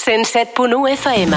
107.1 FM.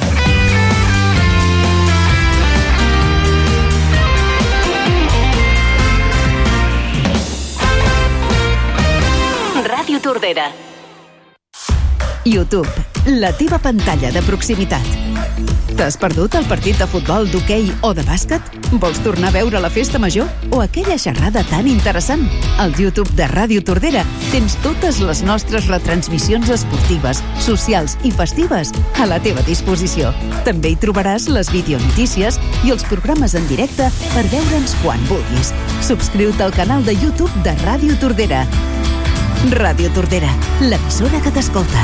Ràdio Tordera. YouTube, la teva pantalla de proximitat. T'has perdut el partit de futbol, d'hoquei o de bàsquet? Vols tornar a veure la festa major o aquella xerrada tan interessant? Al YouTube de Ràdio Tordera tens totes les nostres retransmissions esportives, socials i festives a la teva disposició. També hi trobaràs les videonotícies i els programes en directe per veure'ns quan vulguis. Subscriu-te al canal de YouTube de Ràdio Tordera. Ràdio Tordera, l'emissora que t'escolta.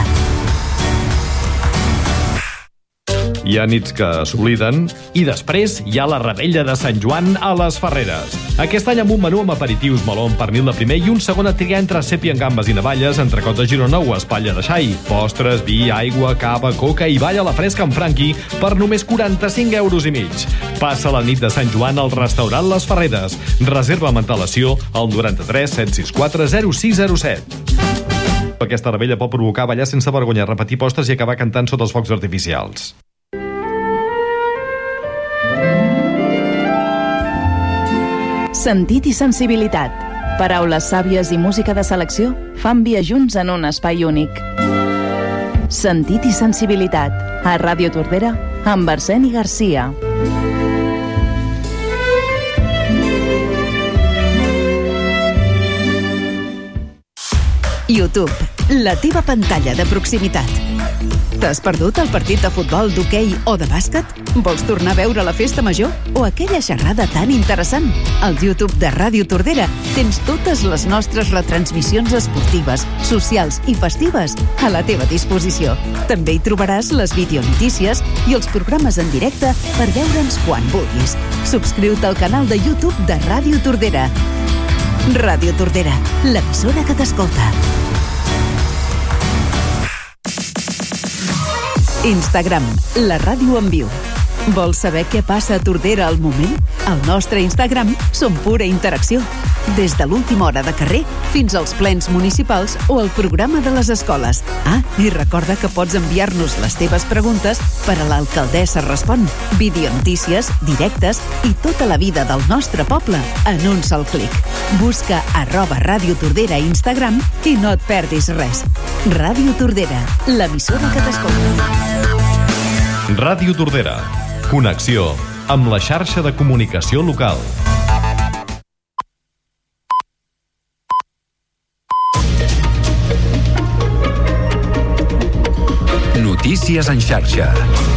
Hi ha nits que s'obliden i després hi ha la revetlla de Sant Joan a les Ferreres. Aquest any amb un menú amb aperitius, meló amb pernil de primer i un segon a triar entre sèpia amb gambes i navalles, entrecot de Girona o espatlla de xai, postres, vi, aigua, cava, coca i balla a la fresca amb Franqui per només 45,5 €. Passa la nit de Sant Joan al restaurant Les Ferreres. Reserva amb antelació al 93 764 0607. Aquesta revetlla pot provocar ballar sense vergonya, repetir postres i acabar cantant sota els focs artificials. Sentit i sensibilitat. Paraules sàvies i música de selecció fan via junts en un espai únic. Sentit i sensibilitat. A Ràdio Tordera, amb Arseni Garcia. YouTube, la teva pantalla de proximitat. T'has perdut el partit de futbol, d'hoquei o de bàsquet? Vols tornar a veure la festa major o aquella xerrada tan interessant? Al YouTube de Ràdio Tordera tens totes les nostres retransmissions esportives, socials i festives a la teva disposició. També hi trobaràs les videonotícies i els programes en directe per veure'ns quan vulguis. Subscriu-te al canal de YouTube de Ràdio Tordera. Ràdio Tordera, l'emissora que t'escolta. Instagram, la ràdio en viu. Vols saber què passa a Tordera al moment? Al nostre Instagram som pura interacció. Des de l'última hora de carrer fins als plens municipals o el programa de les escoles. I recorda que pots enviar-nos les teves preguntes per a l'Alcaldessa Respon, videonotícies, directes i tota la vida del nostre poble en un sol clic. Busca @Ràdio Tordera a Instagram i no et perdis res. Ràdio Tordera, l'emissora que t'escolta. Ràdio Tordera. Connexió amb la xarxa de comunicació local. Notícies en xarxa.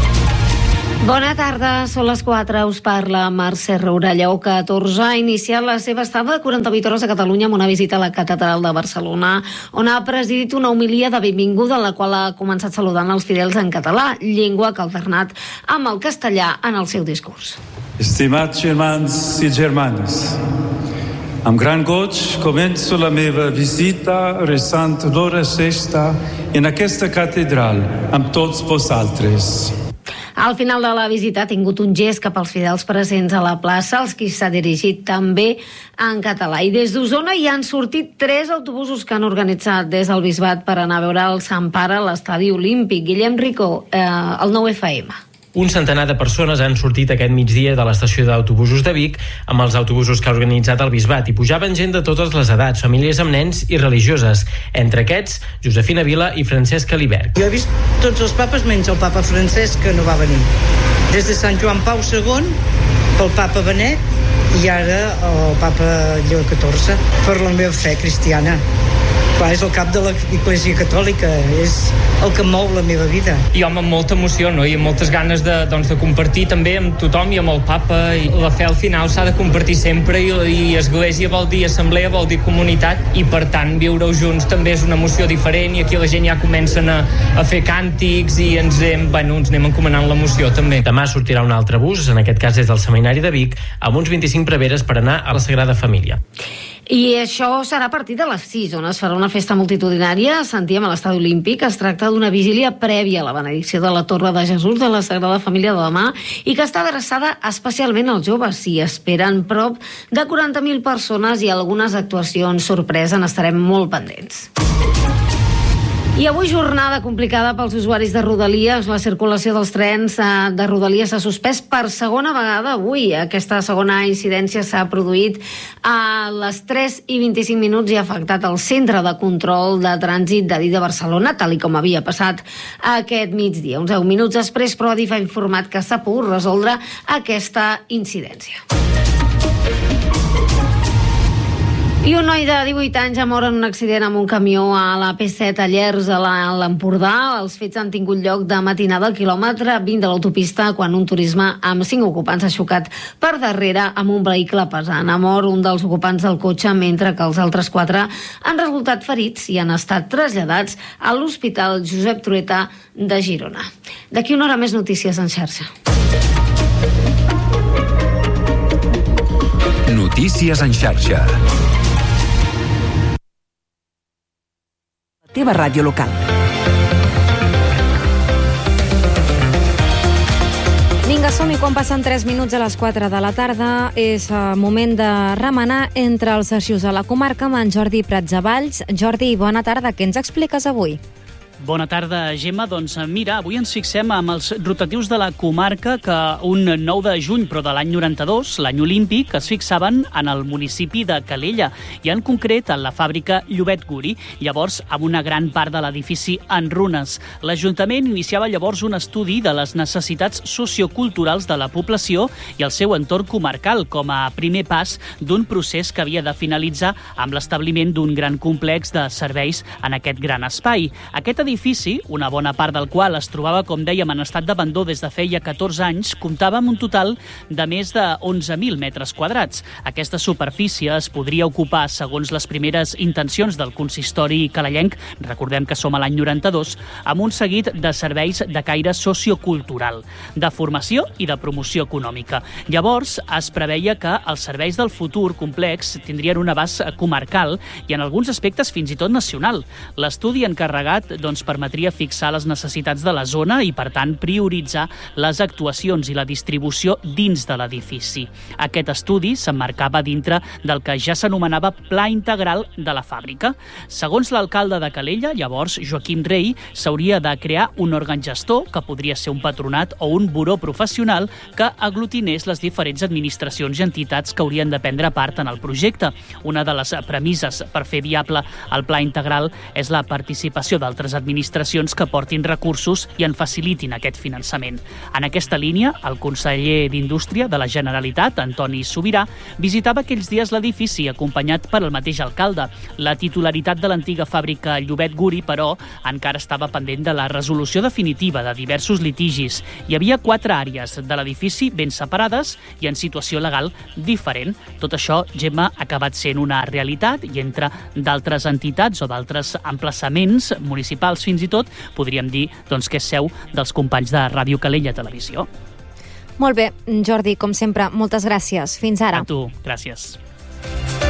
Bona tarda, són les 4, us parla Mercè Rourelló, que 14 ha iniciat la seva estada de 48 hores a Catalunya amb una visita a la Catedral de Barcelona, on ha presidit una homilia de benvinguda en la qual ha començat saludant els fidels en català, llengua que ha alternat amb el castellà en el seu discurs. Estimats germans i germanes, amb gran goig començo la meva visita resant l'hora sexta en aquesta catedral amb tots vosaltres. Al final de la visita ha tingut un gest cap als fidels presents a la plaça, als qui s'ha dirigit també en català. I des d'Osona hi han sortit 3 autobusos que han organitzat des del Bisbat per anar a veure el Sant Pare a l'Estadi Olímpic. Guillem Ricó, el 9FM. Un centenar de persones han sortit aquest migdia de l'estació d'autobusos de Vic amb els autobusos que ha organitzat el Bisbat i pujaven gent de totes les edats, famílies amb nens i religioses. Entre aquests, Josefina Vila i Francesc Alibert. Jo he vist tots els papes menys el papa Francesc, que no va venir. Des de Sant Joan Pau II, pel papa Benet i ara el papa Lleó XIV, per la meva fe cristiana. Clar, és el cap de l'Església Catòlica, és el que mou la meva vida. I home, amb molta emoció, no? I amb moltes ganes de compartir també amb tothom i amb el papa. I la fe al final s'ha de compartir sempre i església vol dir assemblea, vol dir comunitat, i per tant viure-ho junts també és una emoció diferent i aquí la gent ja comencen a fer càntics i ens anem encomanant l'emoció també. Demà sortirà un altre bus, en aquest cas des del Seminari de Vic, amb uns 25 preveres per anar a la Sagrada Família. I això serà a partir de les 6, on es farà una festa multitudinària, sentíem a l'Estadi Olímpic. Es tracta d'una vigília prèvia a la benedicció de la Torre de Jesús de la Sagrada Família de demà i que està adreçada especialment als joves. S'hi esperen prop de 40.000 persones i algunes actuacions sorpresa, n'estarem molt pendents. I avui jornada complicada pels usuaris de Rodalies. La circulació dels trens de Rodalies s'ha suspès per segona vegada avui. Aquesta segona incidència s'ha produït a les 3:25 i ha afectat el centre de control de trànsit de Barcelona, tal com havia passat aquest migdia. Uns 10 minuts després, però Adif ha informat que s'ha pogut resoldre aquesta incidència. I un noi de 18 anys ha mort en un accident amb un camió a la P7 a Llers, a l'Empordà. Els fets han tingut lloc de matinada al quilòmetre 20 de l'autopista, quan un turisme amb 5 ocupants ha xocat per darrere amb un vehicle pesant. Ha mort un dels ocupants del cotxe, mentre que els altres 4 han resultat ferits i han estat traslladats a l'Hospital Josep Trueta de Girona. D'aquí una hora més notícies en xarxa. Notícies en xarxa. Teva ràdio local. Vinga, som-hi, quan passen 3 minuts a les 4 de la tarda. És moment de remenar entre els arxius de la comarca amb en Jordi Pratsavalls. Jordi, bona tarda. Què ens expliques avui? Bona tarda, Gemma. Doncs mira, avui ens fixem amb els rotatius de la comarca que un 9 de juny, però de l'any 92, l'any olímpic, es fixaven en el municipi de Calella i en concret en la fàbrica Llobet Guri, llavors amb una gran part de l'edifici en runes. L'Ajuntament iniciava llavors un estudi de les necessitats socioculturals de la població i el seu entorn comarcal com a primer pas d'un procés que havia de finalitzar amb l'establiment d'un gran complex de serveis en aquest gran espai. Aquest edifici, una bona part del qual es trobava, com dèiem, en estat d'abandó des de feia 14 anys, comptava amb un total de més de 11.000 metres quadrats. Aquesta superfície es podria ocupar, segons les primeres intencions del consistori calellenc, recordem que som a l'any 92, amb un seguit de serveis de caire sociocultural, de formació i de promoció econòmica. Llavors, es preveia que els serveis del futur complex tindrien un abast comarcal i en alguns aspectes fins i tot nacional. L'estudi encarregat permetria fixar les necessitats de la zona i, per tant, prioritzar les actuacions i la distribució dins de l'edifici. Aquest estudi s'emmarcava dintre del que ja s'anomenava Pla Integral de la Fàbrica. Segons l'alcalde de Calella, llavors Joaquim Rey, s'hauria de crear un òrgan gestor, que podria ser un patronat o un buró professional, que aglutinés les diferents administracions i entitats que haurien de prendre part en el projecte. Una de les premisses per fer viable el Pla Integral és la participació d'altres administracions que portin recursos i en facilitin aquest finançament. En aquesta línia, el conseller d'Indústria de la Generalitat, Antoni Subirà, visitava aquells dies l'edifici acompanyat per el mateix alcalde. La titularitat de l'antiga fàbrica Llobet Guri, però, encara estava pendent de la resolució definitiva de diversos litigis. Hi havia 4 àrees de l'edifici ben separades i en situació legal diferent. Tot això, Gemma, ha acabat sent una realitat i entre d'altres entitats o d'altres emplaçaments municipals fins i tot, podríem dir que és seu dels companys de Ràdio Calella Televisió. Molt bé, Jordi, com sempre, moltes gràcies. Fins ara. A tu, gràcies.